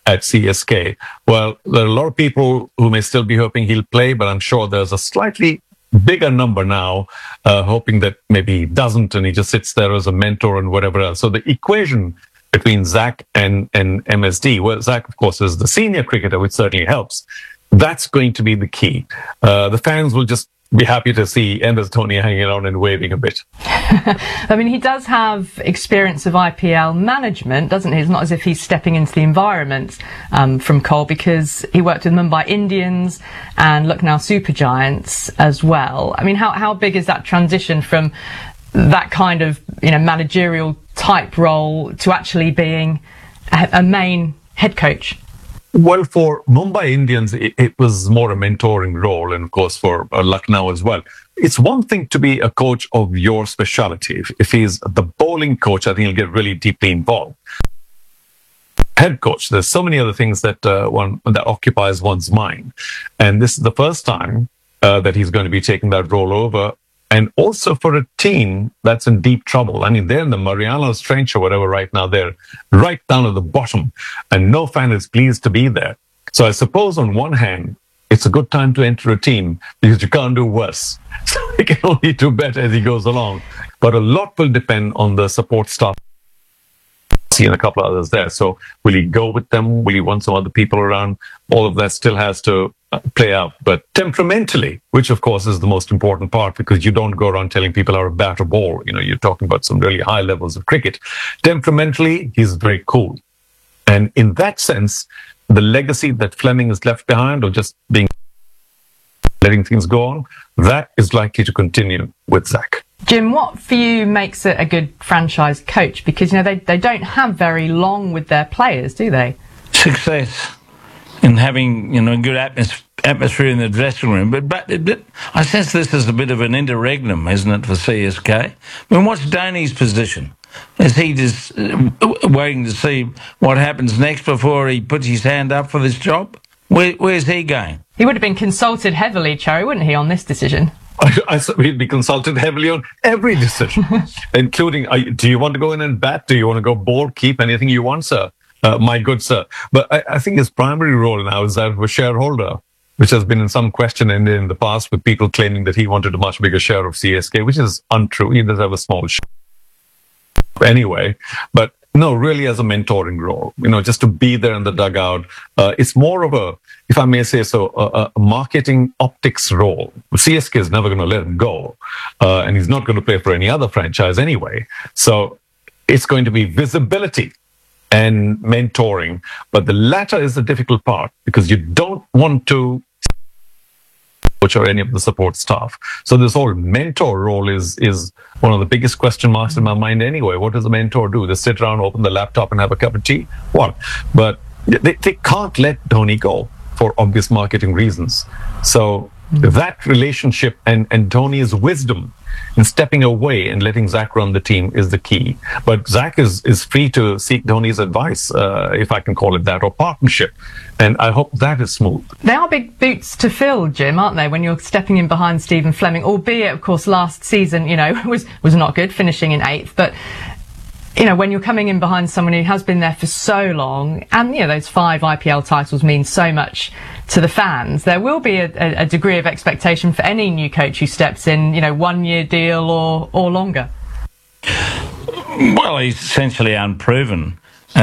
at CSK. Well, there are a lot of people who may still be hoping he'll play, but I'm sure there's a slightly bigger number now, hoping that maybe he doesn't and he just sits there as a mentor and whatever else. So the equation between Zach and MSD, well, Zach, of course, is the senior cricketer, which certainly helps. That's going to be the key. The fans will just be happy to see MS Dhoni hanging around and waving a bit. I mean, he does have experience of IPL management, doesn't he? It's not as if he's stepping into the environment from Cole, because he worked with Mumbai Indians and Lucknow Super Giants as well. I mean, how big is that transition from that kind of, managerial type role to actually being a main head coach? Well, for Mumbai Indians, it was more a mentoring role, and of course for Lucknow as well. It's one thing to be a coach of your specialty. If he's the bowling coach, I think he'll get really deeply involved. Head coach, there's so many other things that that occupies one's mind, and this is the first time that he's going to be taking that role over. And also for a team that's in deep trouble. I mean, they're in the Marianas Trench or whatever right now. They're right down at the bottom, and no fan is pleased to be there. So I suppose on one hand, it's a good time to enter a team because you can't do worse. So he can only do better as he goes along. But a lot will depend on the support staff. And a couple of others there. So will he go with them? Will he want some other people around? All of that still has to play out. But temperamentally, which of course is the most important part, because you don't go around telling people how to bat or ball. You're talking about some really high levels of cricket. Temperamentally, he's very cool. And in that sense, the legacy that Fleming has left behind, or just letting things go on, that is likely to continue with Zach. Jim, what for you makes it a good franchise coach? Because, they don't have very long with their players, do they? Success in having, a good atmosphere in the dressing room. But I sense this is a bit of an interregnum, isn't it, for CSK? I mean, what's Dhoni's position? Is he just waiting to see what happens next before he puts his hand up for this job? Where's he going? He would have been consulted heavily, Cherry, wouldn't he, on this decision? He'd be consulted heavily on every decision, including, do you want to go in and bat? Do you want to go bowl, keep, anything you want, sir? My good sir. But I think his primary role now is that of a shareholder, which has been in some question in the past, with people claiming that he wanted a much bigger share of CSK, which is untrue. He does have a small share anyway. But no, really as a mentoring role, just to be there in the dugout. It's more of a, if I may say so, a marketing optics role. CSK is never going to let him go. And he's not going to play for any other franchise anyway. So it's going to be visibility and mentoring. But the latter is the difficult part, because you don't want to coach or any of the support staff. So this whole mentor role is one of the biggest question marks in my mind anyway. What does a mentor do? Just sit around, open the laptop and have a cup of tea? What? But they can't let Dhoni go for obvious marketing reasons. So that relationship and Dhoni's wisdom in stepping away and letting Zach run the team is the key. But Zach is free to seek Dhoni's advice, if I can call it that, or partnership. And I hope that is smooth. They are big boots to fill, Jim, aren't they, when you're stepping in behind Stephen Fleming, albeit, of course, last season, was not good, finishing in 8th. But, when you're coming in behind someone who has been there for so long, and, those 5 IPL titles mean so much to the fans, there will be a degree of expectation for any new coach who steps in, 1-year deal or longer. Well, he's essentially unproven.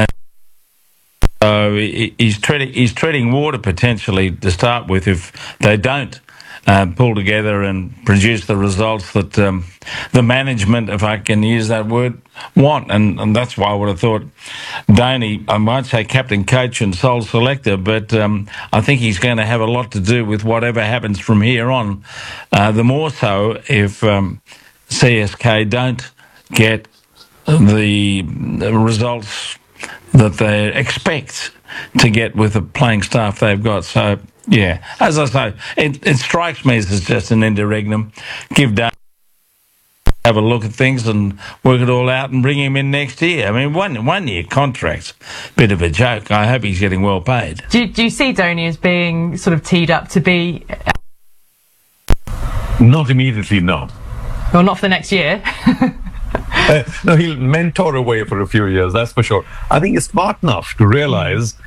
So he's treading water potentially to start with if they don't pull together and produce the results that the management, if I can use that word, want. And that's why I would have thought Dhoni, I might say captain, coach and sole selector, but I think he's going to have a lot to do with whatever happens from here on. The more so if CSK don't get the results that they expect to get with the playing staff they've got. So, yeah, as I say, it strikes me as just an interregnum. Give Dhoni have a look at things and work it all out and bring him in next year. I mean, one year contract's a bit of a joke. I hope he's getting well paid. Do you see Dhoni as being sort of teed up to be... Not immediately, no. Well, not for the next year. No, he'll mentor away for a few years, that's for sure. I think he's smart enough to realize